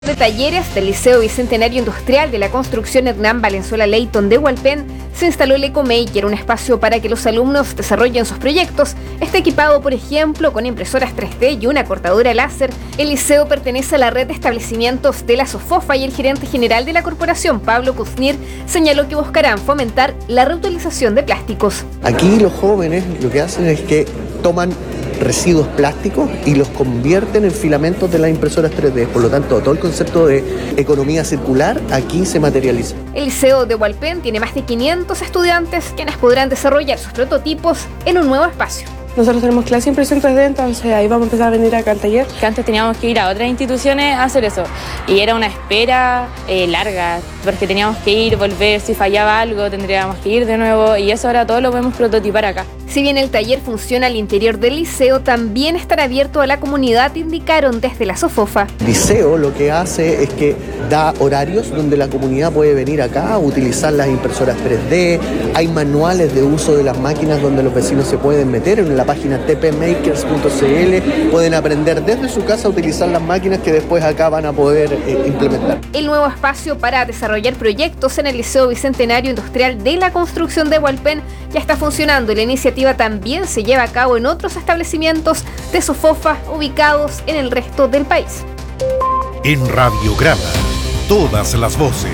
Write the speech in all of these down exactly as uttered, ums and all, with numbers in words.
De talleres del Liceo Bicentenario Industrial de la Construcción Hernán Valenzuela Leyton de Hualpén se instaló el EcoMaker, un espacio para que los alumnos desarrollen sus proyectos. Está equipado, por ejemplo, con impresoras tres D y una cortadora láser. El liceo pertenece a la red de establecimientos de la SOFOFA y el gerente general de la corporación, Pablo Kuznir, señaló que buscarán fomentar la reutilización de plásticos. Aquí los jóvenes lo que hacen es que toman residuos plásticos y los convierten en filamentos de las impresoras tres D. Por lo tanto, todo el concepto de economía circular aquí se materializa. El Liceo de Hualpén tiene más de quinientos estudiantes quienes podrán desarrollar sus prototipos en un nuevo espacio. Nosotros tenemos clase de impresión tres D, entonces ahí vamos a empezar a venir acá al taller. Que antes teníamos que ir a otras instituciones a hacer eso y era una espera eh, larga porque teníamos que ir, volver, si fallaba algo tendríamos que ir de nuevo y eso ahora todo lo podemos prototipar acá. Si bien el taller funciona al interior del liceo, también estará abierto a la comunidad, indicaron desde la SOFOFA. El liceo lo que hace es que da horarios donde la comunidad puede venir acá a utilizar las impresoras tres D, hay manuales de uso de las máquinas donde los vecinos se pueden meter en la página t p makers punto c l, pueden aprender desde su casa a utilizar las máquinas que después acá van a poder eh, implementar. El nuevo espacio para desarrollar proyectos en el Liceo Bicentenario Industrial de la Construcción de Hualpén ya está funcionando y la iniciativa también se lleva a cabo en otros establecimientos de SOFOFA ubicados en el resto del país. En Radiograma, todas las voces.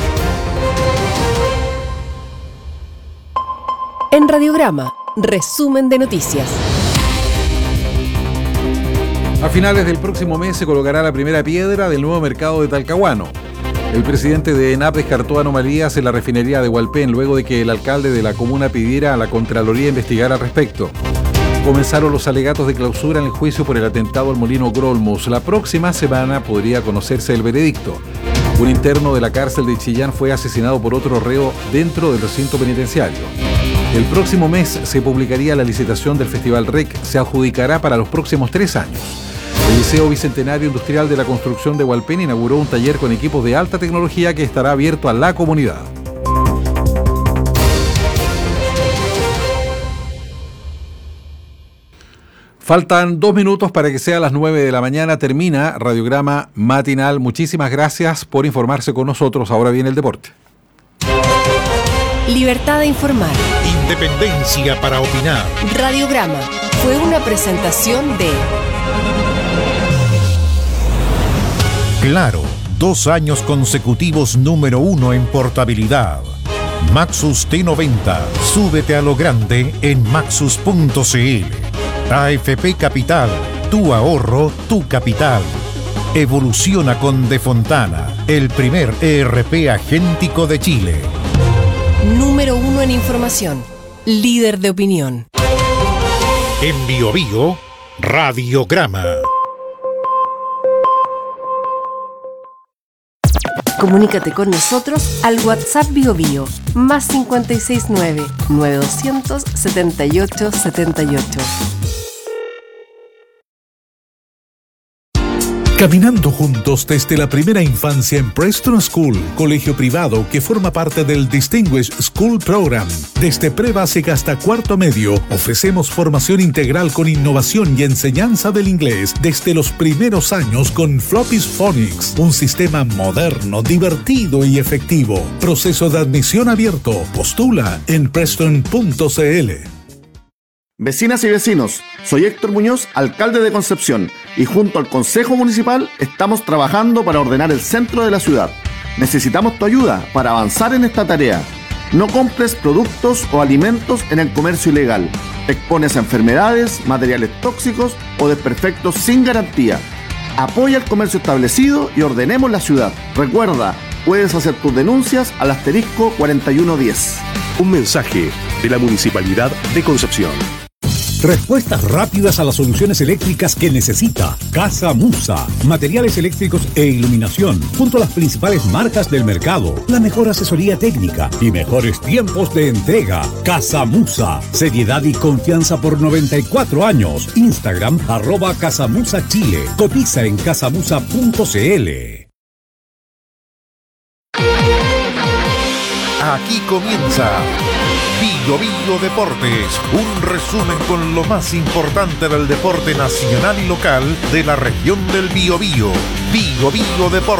En Radiograma, resumen de noticias. A finales del próximo mes se colocará la primera piedra del nuevo mercado de Talcahuano. El presidente de ENAP descartó anomalías en la refinería de Hualpén luego de que el alcalde de la comuna pidiera a la Contraloría investigar al respecto. Comenzaron los alegatos de clausura en el juicio por el atentado al molino Grolmos. La próxima semana podría conocerse el veredicto. Un interno de la cárcel de Chillán fue asesinado por otro reo dentro del recinto penitenciario. El próximo mes se publicaría la licitación del Festival R E C. Se adjudicará para los próximos tres años. El Liceo Bicentenario Industrial de la Construcción de Hualpén inauguró un taller con equipos de alta tecnología que estará abierto a la comunidad. Faltan dos minutos para que sea las nueve de la mañana. Termina Radiograma Matinal. Muchísimas gracias por informarse con nosotros. Ahora viene el deporte. Libertad de informar. Independencia para opinar. Radiograma fue una presentación de Claro, dos años consecutivos número uno en portabilidad. Maxus T noventa, súbete a lo grande en maxus punto c l. A F P Capital, tu ahorro, tu capital. Evoluciona con De Fontana, el primer E R P agéntico de Chile. Número uno en información, líder de opinión. En Bio Bio, Radiograma. Comunícate con nosotros al WhatsApp Bio Bio, más cinco seis nueve, nueve dos cero cero, siete ocho siete ocho. Caminando juntos desde la primera infancia en Preston School, colegio privado que forma parte del Distinguished School Program. Desde pre-básica hasta cuarto medio, ofrecemos formación integral con innovación y enseñanza del inglés desde los primeros años con Floppy's Phonics, un sistema moderno, divertido y efectivo. Proceso de admisión abierto. Postula en preston punto c l. Vecinas y vecinos, soy Héctor Muñoz, alcalde de Concepción, y junto al Consejo Municipal estamos trabajando para ordenar el centro de la ciudad. Necesitamos tu ayuda para avanzar en esta tarea. No compres productos o alimentos en el comercio ilegal. Te expones a enfermedades, materiales tóxicos o desperfectos sin garantía. Apoya el comercio establecido y ordenemos la ciudad. Recuerda, puedes hacer tus denuncias al asterisco cuarenta y uno diez. Un mensaje de la Municipalidad de Concepción. Respuestas rápidas a las soluciones eléctricas que necesita. Casa Musa. Materiales eléctricos e iluminación. Junto a las principales marcas del mercado. La mejor asesoría técnica y mejores tiempos de entrega. Casa Musa. Seriedad y confianza por noventa y cuatro años. Instagram arroba Casamusa Chile. Cotiza en casamusa punto c l. Aquí comienza Bio Bio Deportes, un resumen con lo más importante del deporte nacional y local de la región del Biobío. Bio Bio Deportes.